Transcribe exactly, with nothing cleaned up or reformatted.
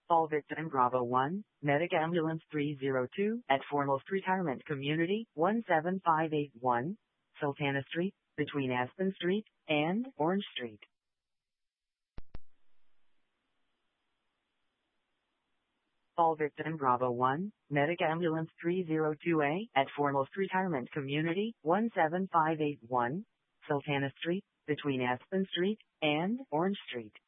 All victim Bravo one, Medic Ambulance three zero two at Foremost Retirement Community, one seven five eight one, Sultana Street, between Aspen Street and Orange Street. All victim Bravo one, Medic Ambulance three zero two A at Foremost Retirement Community, one seven five eight one, Sultana Street, between Aspen Street and Orange Street.